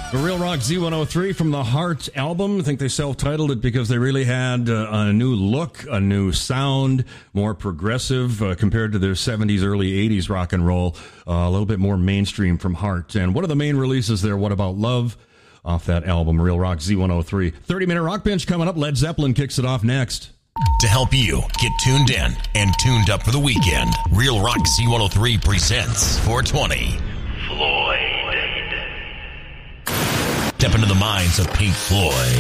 The Real Rock Z103 from the Heart album. I think they self-titled it because they really had a new look, a new sound, more progressive compared to their 70s, early 80s rock and roll. A little bit more mainstream from Heart. And one of the main releases there, What About Love, off that album, Real Rock Z103. 30-minute rock bench coming up. Led Zeppelin kicks it off next. To help you get tuned in and tuned up for the weekend, Real Rock Z103 presents 420. Floyd. Step into the minds of Pink Floyd.